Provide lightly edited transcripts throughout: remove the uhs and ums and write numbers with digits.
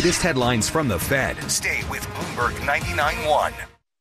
Latest headlines from the Fed. Stay with Bloomberg 99.1.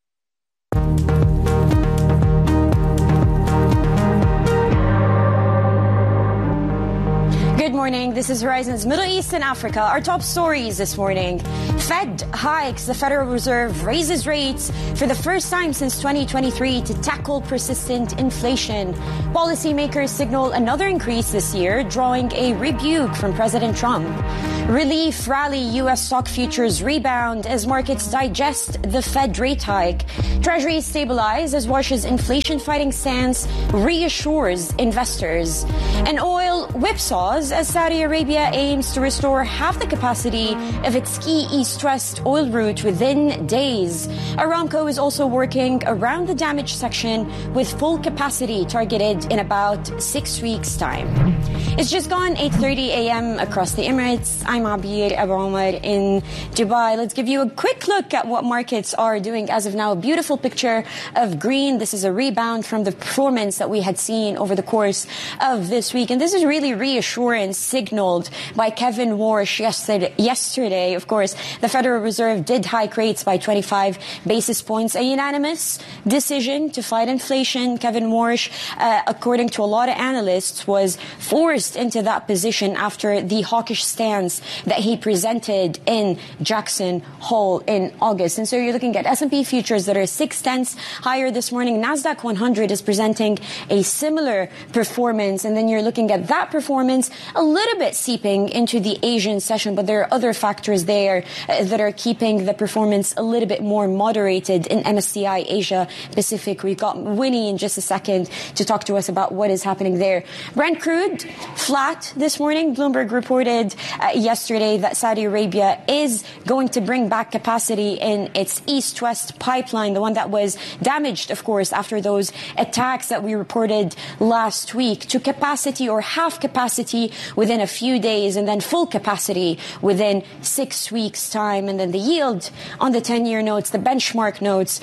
Good morning. This is Horizon's Middle East and Africa. Our top stories this morning. Fed hikes. The Federal Reserve raises rates for the first time since 2023 to tackle persistent inflation. Policymakers signal another increase this year, drawing a rebuke from President Trump. Relief rally. U.S. stock futures rebound as markets digest the Fed rate hike. Treasuries stabilize as Wash's inflation-fighting stance reassures investors. And oil whipsaws as Saudi Arabia aims to restore half the capacity of its key east-west oil route within days. Aramco is also working around the damaged section with full capacity targeted in about 6 weeks' time. It's just gone 8:30 a.m. across the Emirates. I'm Abir Abu Omar in Dubai. Let's give you a quick look at what markets are doing as of now. A beautiful picture of green. This is a rebound from the performance that we had seen over the course of this week. And this is really reassurance signaled by Kevin Warsh yesterday. Of course, the Federal Reserve did hike rates by 25 basis points. A unanimous decision to fight inflation. Kevin Warsh, according to a lot of analysts, was forced into that position after the hawkish stance that he presented in Jackson Hole in August. And so you're looking at S&P futures that are 0.6 higher this morning. NASDAQ 100 is presenting a similar performance. And then you're looking at that performance a little bit seeping into the Asian session. But there are other factors there that are keeping the performance a little bit more moderated in MSCI Asia Pacific. We've got Winnie in just a second to talk to us about what is happening there. Brent crude flat this morning. Bloomberg reported yesterday that Saudi Arabia is going to bring back capacity in its east-west pipeline, the one that was damaged, of course, after those attacks that we reported last week, to capacity or half capacity within a few days and then full capacity within 6 weeks' time. And then the yield on the 10-year notes, the benchmark notes,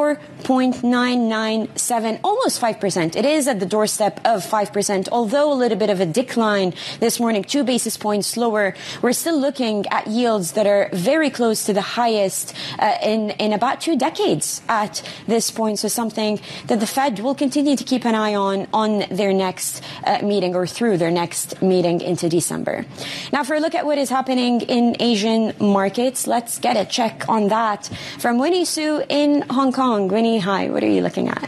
4.997, almost 5%. It is at the doorstep of 5%, although a little bit of a decline this morning, 2 basis points lower. We're still looking at yields that are very close to the highest in about 2 decades at this point. So something that the Fed will continue to keep an eye on their next meeting or through their next meeting into December. Now, for a look at what is happening in Asian markets, let's get a check on that from Winnie Su in Hong Kong. Winnie, hi. What are you looking at?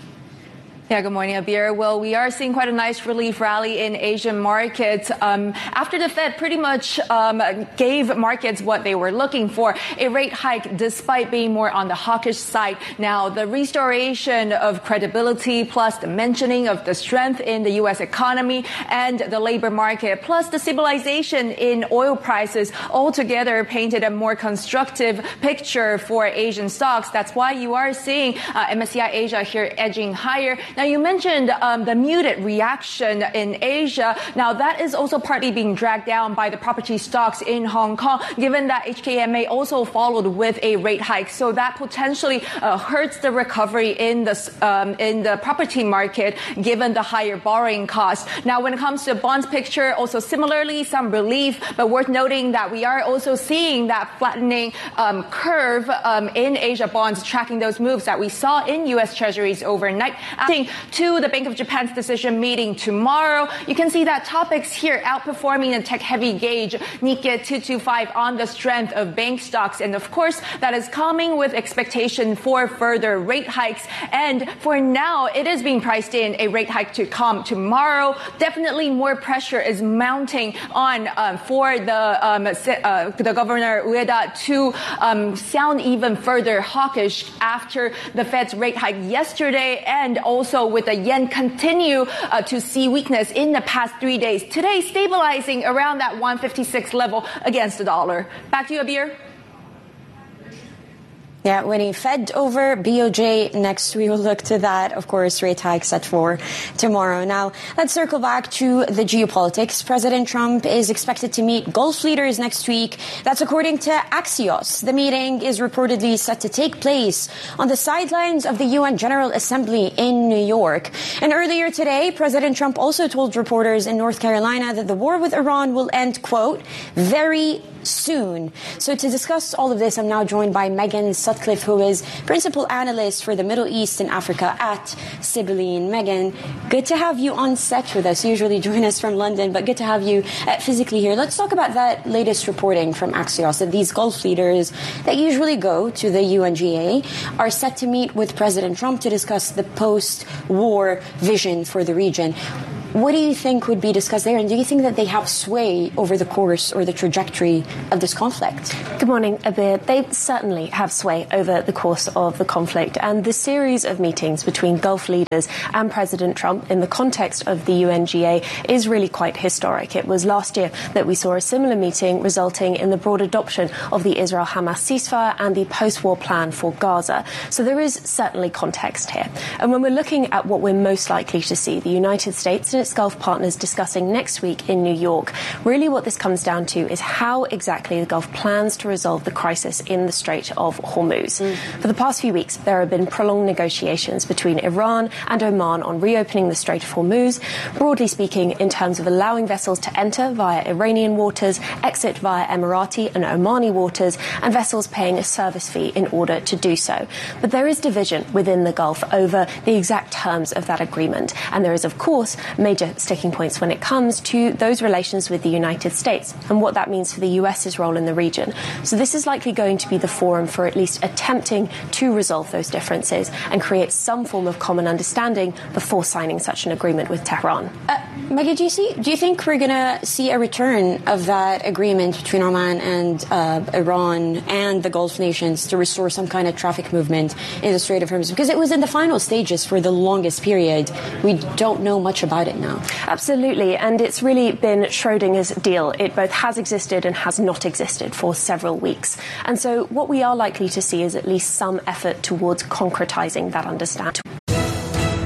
Yeah, good morning, Abir. Well, we are seeing quite a nice relief rally in Asian markets after the Fed pretty much gave markets what they were looking for, a rate hike despite being more on the hawkish side. Now, the restoration of credibility plus the mentioning of the strength in the U.S. economy and the labor market plus the stabilization in oil prices altogether painted a more constructive picture for Asian stocks. That's why you are seeing MSCI Asia here edging higher. Now, you mentioned the muted reaction in Asia. Now, that is also partly being dragged down by the property stocks in Hong Kong, given that HKMA also followed with a rate hike. So that potentially hurts the recovery in the property market, given the higher borrowing costs. Now, when it comes to the bonds picture, also similarly, some relief, but worth noting that we are also seeing that flattening curve in Asia bonds, tracking those moves that we saw in U.S. Treasuries overnight. To the Bank of Japan's decision meeting tomorrow. You can see that topics here outperforming the tech-heavy gauge Nikkei 225 on the strength of bank stocks. And of course, that is coming with expectation for further rate hikes. And for now, it is being priced in a rate hike to come tomorrow. Definitely more pressure is mounting on for the Governor Ueda to sound even further hawkish after the Fed's rate hike yesterday, and also with the yen continue to see weakness in the past 3 days. Today, stabilizing around that 156 level against the dollar. Back to you, Abir. Yeah, Winnie, Fed over BOJ next. We will look to that, of course, rate hike set for tomorrow. Now, let's circle back to the geopolitics. President Trump is expected to meet Gulf leaders next week. That's according to Axios. The meeting is reportedly set to take place on the sidelines of the UN General Assembly in New York. And earlier today, President Trump also told reporters in North Carolina that the war with Iran will end, quote, very soon. So to discuss all of this, I'm now joined by Megan Sutcliffe, who is principal analyst for the Middle East and Africa at Sibylline. Megan, good to have you on set with us. You usually join us from London, but good to have you physically here. Let's talk about that latest reporting from Axios that these Gulf leaders that usually go to the UNGA are set to meet with President Trump to discuss the post-war vision for the region. What do you think would be discussed there? And do you think that they have sway over the course or the trajectory of this conflict? Good morning, Abir. They certainly have sway over the course of the conflict. And the series of meetings between Gulf leaders and President Trump in the context of the UNGA is really quite historic. It was last year that we saw a similar meeting resulting in the broad adoption of the Israel-Hamas ceasefire and the post-war plan for Gaza. So there is certainly context here. And when we're looking at what we're most likely to see, the United States and its Gulf partners discussing next week in New York, really what this comes down to is how exactly the Gulf plans to resolve the crisis in the Strait of Hormuz. For the past few weeks, there have been prolonged negotiations between Iran and Oman on reopening the Strait of Hormuz, broadly speaking in terms of allowing vessels to enter via Iranian waters, exit via Emirati and Omani waters, and vessels paying a service fee in order to do so. But there is division within the Gulf over the exact terms of that agreement, and there is, of course, major sticking points when it comes to those relations with the United States and what that means for the US's role in the region. So this is likely going to be the forum for at least attempting to resolve those differences and create some form of common understanding before signing such an agreement with Tehran. Maggie, do you think we're going to see a return of that agreement between Oman and Iran and the Gulf nations to restore some kind of traffic movement in the Strait of Hormuz? Because it was in the final stages for the longest period. We don't know much about it now. Absolutely, and it's really been Schrodinger's deal. It both has existed and has not existed for several weeks. And so what we are likely to see is at least some effort towards concretizing that understanding.